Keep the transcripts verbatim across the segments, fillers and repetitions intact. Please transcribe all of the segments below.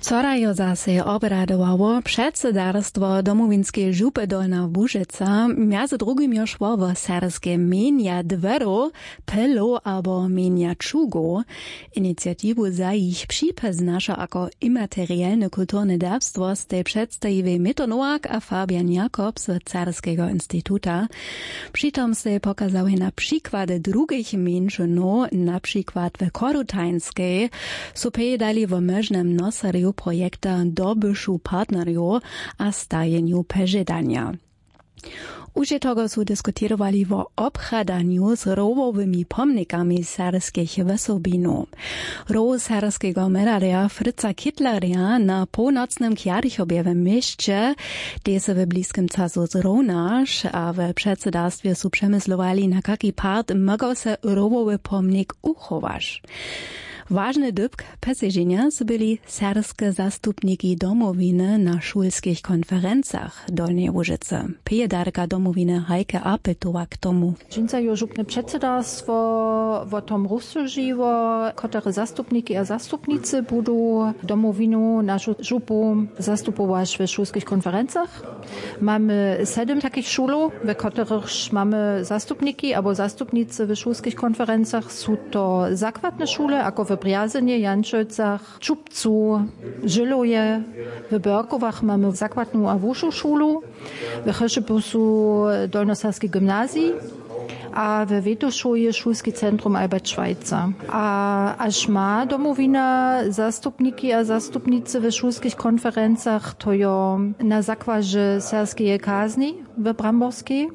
Wczoraj jo zase obradowało przedsedarstwo domowinskiej župy Dolna Łużyca, między drugim jo szło o serskie mienia dweru, pylu albo mienia czugu. Inicjatiwu za ich przypoznasza jako immaterialne kulturne dziedzictwo z tej przedstawiły Mito Nowak a Fabian Jakobs z Carskiego Instytuta. Przytom se pokazały na przykłady drugich menszynów, na przykład w Korutańskiej, so dali w możnym nosariu projekta dobyszu partneriu a stajeniu pożydania. Uże tego su dyskutowali o obchadaniu z rowowymi pomnikami serskich wysobinów. Row serskiego medalia Fritza Kittleria na północnym Kjarichobie w mieście, gdzie se w bliskim czasu zrównasz, a w przedsedarstwie su przemyslowali, na jaki part mogą se rowowy pomnik uchować. Ważny dybk poseženia byli serskie zastupniki domowiny na szulskich konferencjach Dolnej Łużycy. Pejedarka domowiny Heike Apetowa k tomu. Dżinca jo župne předsedarstwo o tom rozsądziło, które zastupniki a zastupnicy będą domowinu naszą żupu zastupować w szulskich konferencjach. Mamy siedem takich szulów, w których mamy zastupniki albo zastupnicy w szulskich konferencjach. Są to zakładne szule, jako w Brjazynie, Jančojcach, Čupcu, Žiluje. W Berkowach mamy zakładną a wyższą szulu. W Chyszybusu Dolnosarskie Gymnazji. A w Wietoszowie Szulski Centrum Albert Schweitzer. A aż ma domowina zastupniki a zastupnicy w szulskich konferencjach, to jo na zakładzie serskiej kazni w Bramborskiej.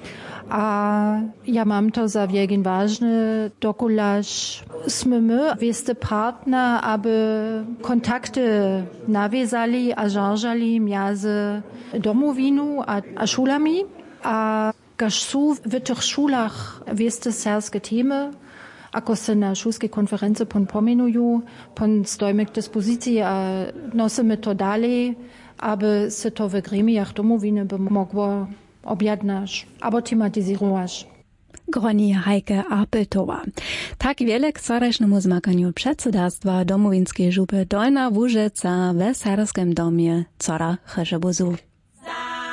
A ja mam to za wielki ważny dokularz. Sme my, wieste partner, aby kontakty nawiązali a żarżali między domowiną a, a szulami. A każ są w tych szulach wieste serskie temy, ako se na szulskiej konferencji pon pomenuju, pon stojmy k dyspozycji a nosimy to dalej, aby se to w gremiach domowiny by mogło objadnąć, albo tematyzować. Groni Heike Apetowa. Tak wiele k wczorajšnemu zmakaniu przedsedarstwa domowinskiej župy Dolna Łużyca w Serskim domie Cora Chyszybuzu.